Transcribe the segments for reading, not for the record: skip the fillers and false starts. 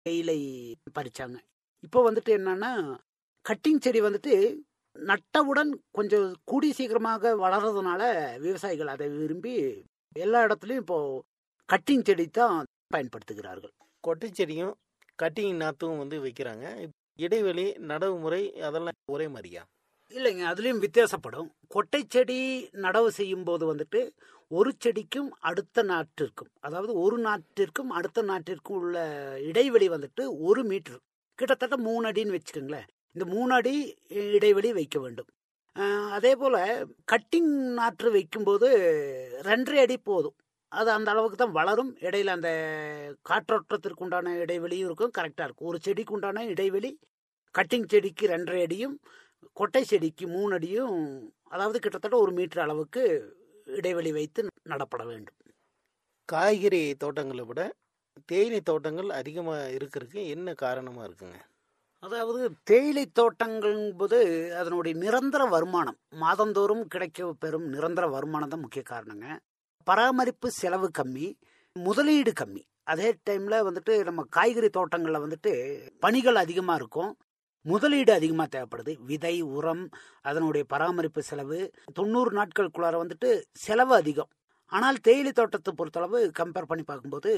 தேயிலை பறிச்சாங்க. இப்போ வந்துட்டு என்னன்னா, கட்டிங் செடி வந்துட்டு நட்டவுடன் கொஞ்சம் கூடி சீக்கிரமாக வளர்றதுனால விவசாயிகள் அதை விரும்பி எல்லா இடத்துலையும் இப்போ கட்டிங் செடி தான் பயன்படுத்துகிறார்கள். கொட்டை செடியும் கட்டிங் நாற்றும் வைக்கிறாங்க. இடைவெளி, நடவு முறை அதெல்லாம் ஒரே மாதிரியா? இல்லைங்க, அதுலேயும் வித்தியாசப்படும். கொட்டை செடி நடவு செய்யும் போது வந்துட்டு ஒரு செடிக்கும் அடுத்த நாட்டிற்கும், அதாவது ஒரு நாட்டிற்கும் அடுத்த நாட்டிற்கும் உள்ள இடைவெளி வந்துட்டு 1 மீட்டர், கிட்டத்தட்ட 3 அடின்னு வச்சுக்கோங்களேன். இந்த 3 அடி இடைவெளி வைக்க வேண்டும். அதே போல் கட்டிங் நாற்று வைக்கும்போது 2.5 அடி போதும். அது அந்த அளவுக்கு தான் வளரும். இடையில அந்த காற்றோட்டத்திற்கு உண்டான இடைவெளியும் இருக்கும், கரெக்டாக இருக்கும். ஒரு செடிக்கு உண்டான இடைவெளி கட்டிங் செடிக்கு 2.5 அடியும் கொட்டை செடிக்கு 3 அடியும், அதாவது கிட்டத்தட்ட 1 மீட்டர் அளவுக்கு இடைவெளி வைத்து நடப்பட வேண்டும். காய்கறி தோட்டங்களை விட தேயிலை தோட்டங்கள் அதிகமாக இருக்கிறதுக்கு என்ன காரணமாக இருக்குங்க? அதாவது தேயிலை தோட்டங்கள் போது அதனுடைய நிரந்தர வருமானம், மாதந்தோறும் கிடைக்க பெறும் நிரந்தர வருமானம் தான் முக்கிய காரணங்க. பராமரிப்பு செலவு கம்மி, முதலீடு கம்மி. அதே டைமில் வந்துட்டு நம்ம காய்கறி தோட்டங்களில் வந்துட்டு பணிகள் அதிகமாக இருக்கும், முதலீடு அதிகமாக தேவைப்படுது. விதை, உரம், அதனுடைய பராமரிப்பு செலவு 90 நாட்களுக்குள்ளார வந்துட்டு செலவு அதிகம். ஆனால் தேயிலை தோட்டத்தை பொறுத்தளவு கம்பேர் பண்ணி பார்க்கும்போது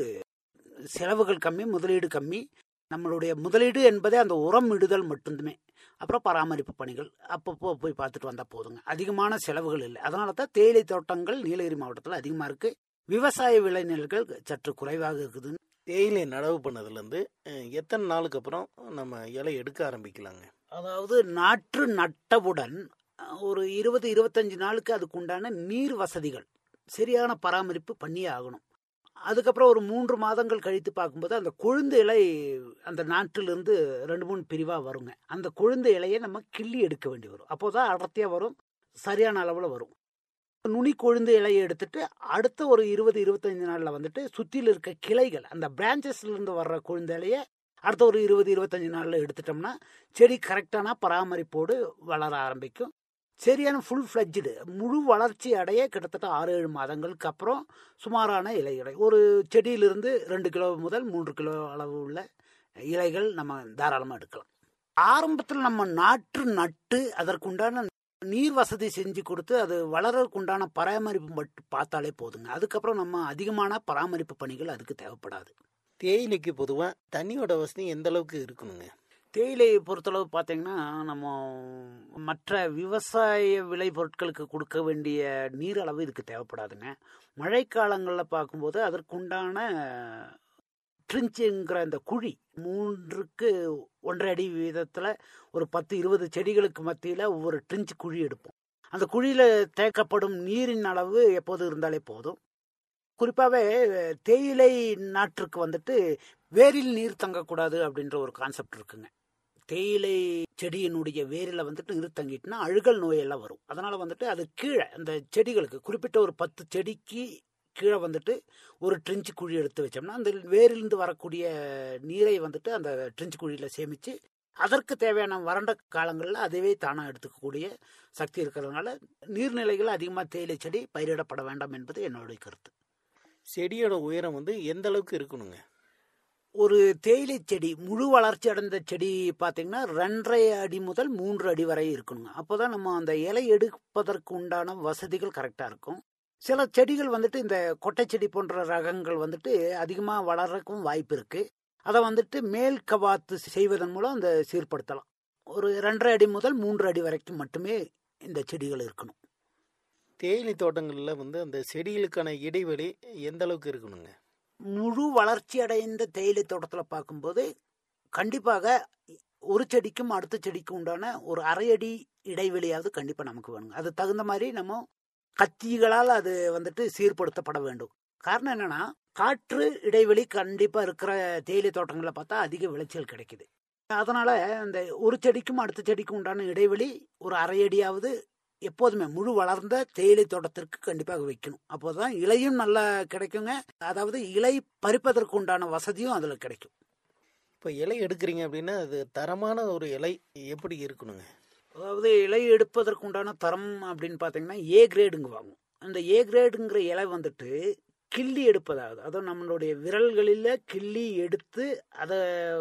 செலவுகள் கம்மி, முதலீடு கம்மி. நம்மளுடைய முதலீடு என்பதே அந்த உரம் இடுதல் மட்டுமே, அப்புறம் பராமரிப்பு பணிகள் அப்பப்போ போய் பார்த்துட்டு வந்தால் போதுங்க. அதிகமான செலவுகள் இல்லை. அதனால தான் தேயிலை தோட்டங்கள் நீலகிரி மாவட்டத்தில் அதிகமாக இருக்குது. விவசாய விளைநிலங்கள் சற்று குறைவாக இருக்குதுன்னு. தேயிலை நடவு பண்ணதுலேருந்து எத்தனை நாளுக்கு அப்புறம் நம்ம இலை எடுக்க ஆரம்பிக்கலாங்க? அதாவது நாற்று நட்டவுடன் ஒரு 20-25 நாளுக்கு அதுக்கு உண்டான நீர் வசதிகள், சரியான பராமரிப்பு பண்ணியே ஆகணும். அதுக்கப்புறம் ஒரு 3 மாதங்கள் கழித்து பார்க்கும்போது அந்த கொழுந்து இலை அந்த நாட்டிலிருந்து 2-3 பிரிவாக வருங்க. அந்த கொழுந்து இலையை நம்ம கிள்ளி எடுக்க வேண்டி வரும். அப்போதான் அடர்த்தியாக வரும், சரியான அளவில் வரும். நுனி கொழுந்து இலையை எடுத்துட்டு அடுத்த ஒரு 20-25 நாளில் வந்துட்டு சுற்றியில் இருக்க கிளைகள், அந்த பிரான்ச்சஸ்லேருந்து வர்ற கொழுந்து இலையை அடுத்த ஒரு 20-25 நாளில் எடுத்துட்டோம்னா செடி கரெக்டான பராமரிப்போடு வளர ஆரம்பிக்கும். சரியான ஃபுல் ஃப்ளெட்ஜ்டு முழு வளர்ச்சி அடைய கிட்டத்தட்ட 6-7 மாதங்களுக்கு அப்புறம் சுமாரான இலைகளை, ஒரு செடியிலிருந்து 2 கிலோ முதல் 3 கிலோ அளவு உள்ள இலைகள் நம்ம தாராளமாக எடுக்கலாம். ஆரம்பத்தில் நம்ம நாற்று நட்டு அதற்குண்டான நீர் வசதி செஞ்சு கொடுத்து அது வளரக்குண்டான பராமரிப்பு மட்டும் பார்த்தாலே போதுங்க. அதுக்கப்புறம் நம்ம அதிகமான பராமரிப்பு பணிகள் அதுக்கு தேவைப்படாது. தேயிலைக்கு பொதுவாக தண்ணியோட வசதி எந்த அளவுக்கு இருக்கணுங்க? தேயிலையை பொறுத்தளவு பார்த்தீங்கன்னா, நம்ம மற்ற விவசாய விளை பொருட்களுக்கு கொடுக்க வேண்டிய நீர் அளவு இதுக்கு தேவைப்படாதுங்க. மழைக்காலங்களில் பார்க்கும்போது அதற்குண்டான ட்ரிஞ்சுங்கிற அந்த குழி 3க்கு 1.5 அடி வீதத்தில் ஒரு 10-20 செடிகளுக்கு மத்தியில் ஒவ்வொரு ட்ரிஞ்ச் குழி எடுப்போம். அந்த குழியில் தேக்கப்படும் நீரின் அளவு எப்போது இருந்தாலே போதும். குறிப்பாகவே தேயிலை நாற்றுக்கு வந்துட்டு வேரில் நீர் தங்கக்கூடாது அப்படின்ற ஒரு கான்செப்ட் இருக்குங்க. தேயிலை செடியினுடைய வேரில் வந்துட்டு நீர் தங்கிட்டுனா அழுகல் நோயெல்லாம் வரும். அதனால் வந்துட்டு அது கீழே அந்த செடிகளுக்கு குறிப்பிட்ட ஒரு 10 செடிக்கு கீழே வந்துட்டு ஒரு ட்ரிஞ்ச் குழி எடுத்து வச்சோம்னா அந்த வேரிலிருந்து வரக்கூடிய நீரை வந்துட்டு அந்த ட்ரிஞ்ச் குழியில் சேமித்து அதற்கு தேவையான வறண்ட காலங்களில் அதுவே தானாக எடுத்துக்கக்கூடிய சக்தி இருக்கிறதுனால நீர்நிலைகள் அதிகமாக தேயிலை செடி பயிரிடப்பட வேண்டாம் என்பது என்னுடைய கருத்து. செடியோட உயரம் எந்த அளவுக்கு இருக்கணுங்க? ஒரு தேயிலை செடி முழு வளர்ச்சி அடைந்த செடி பார்த்தீங்கன்னா 2.5 அடி முதல் 3 அடி வரை இருக்கணுங்க. அப்போ தான் நம்ம அந்த இலை எடுப்பதற்கு உண்டான வசதிகள் கரெக்டாக இருக்கும். சில செடிகள் வந்துட்டு இந்த கொட்டை செடி போன்ற ரகங்கள் வந்துட்டு அதிகமாக வளர்றதுக்கும் வாய்ப்பு இருக்குது. அதை வந்துட்டு மேல் கவாத்து செய்வதன் மூலம் அந்த சீர்படுத்தலாம். ஒரு 2.5 அடி முதல் 3 அடி வரைக்கும் மட்டுமே இந்த செடிகள் இருக்கணும். தேயிலை தோட்டங்களில் அந்த செடிகளுக்கான இடைவெளி எந்த அளவுக்கு இருக்கணுங்க? முழு வளர்ச்சி அடைந்த தேயிலை தோட்டத்தில் பார்க்கும்போது கண்டிப்பாக ஒரு செடிக்கும் அடுத்த செடிக்கும் உண்டான ஒரு 1/2 அடி இடைவெளியாவது கண்டிப்பாக நமக்கு வேணுங்க. அது தகுந்த மாதிரி நம்ம கத்திகளால் அது வந்துட்டு சீர்படுத்தப்பட வேண்டும். காரணம் என்னன்னா, காற்று இடைவெளி கண்டிப்பாக இருக்கிற தேயிலை தோட்டங்களில் பார்த்தா அதிக விளைச்சல் கிடைக்குது. அதனால அந்த ஒரு செடிக்கும் அடுத்த செடிக்கும் உண்டான இடைவெளி ஒரு 1/2 அடியாவது எப்போதுமே முழு வளர்ந்த தேயிலை தோட்டத்திற்கு கண்டிப்பாக வைக்கணும். அப்போதான் இலையும் நல்லா கிடைக்குங்க. அதாவது இலை பறிப்பதற்கு உண்டான வசதியும் அதில் கிடைக்கும். இப்போ இலை எடுக்கிறீங்க அப்படின்னா அது தரமான ஒரு இலை எப்படி இருக்கணுங்க? அதாவது இலை எடுப்பதற்கு உண்டான தரம் அப்படின்னு பார்த்தீங்கன்னா ஏ கிரேடுங்க வாங்கும். அந்த ஏ கிரேடுங்கிற இலை வந்துட்டு கிள்ளி எடுப்பதாவது, அதுவும் நம்மளுடைய விரல்களில் கிள்ளி எடுத்து அதை